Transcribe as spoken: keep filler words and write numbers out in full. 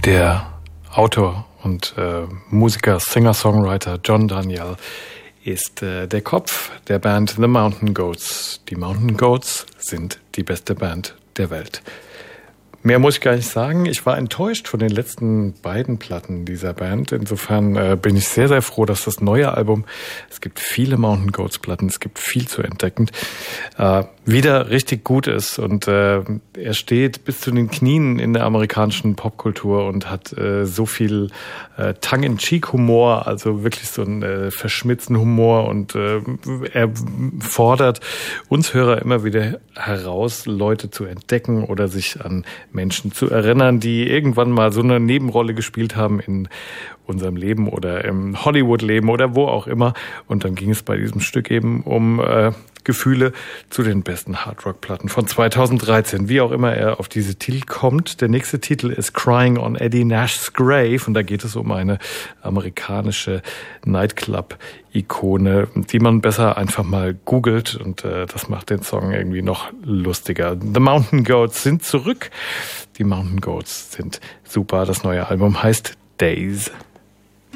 Der Autor und äh, Musiker, Singer-Songwriter John Darnielle ist äh, der Kopf der Band The Mountain Goats. Die Mountain Goats sind die beste Band der Welt. Mehr muss ich gar nicht sagen. Ich war enttäuscht von den letzten beiden Platten dieser Band. Insofern äh, bin ich sehr, sehr froh, dass das neue Album, es gibt viele Mountain Goats Platten, es gibt viel zu entdecken, äh, wieder richtig gut ist. Und äh, er steht bis zu den Knien in der amerikanischen Popkultur und hat äh, so viel äh, Tongue-in-cheek-Humor, also wirklich so einen äh, verschmitzten Humor. Und äh, er fordert uns Hörer immer wieder heraus, Leute zu entdecken oder sich an Menschen zu erinnern, die irgendwann mal so eine Nebenrolle gespielt haben in unserem Leben oder im Hollywood-Leben oder wo auch immer. Und dann ging es bei diesem Stück eben um äh, Gefühle zu den besten Hardrock-Platten von zweitausenddreizehn. Wie auch immer er auf diese Titel kommt. Der nächste Titel ist Crying on Eddie Nash's Grave. Und da geht es um eine amerikanische Nightclub-Ikone, die man besser einfach mal googelt. Und äh, das macht den Song irgendwie noch lustiger. The Mountain Goats sind zurück. Die Mountain Goats sind super. Das neue Album heißt Days.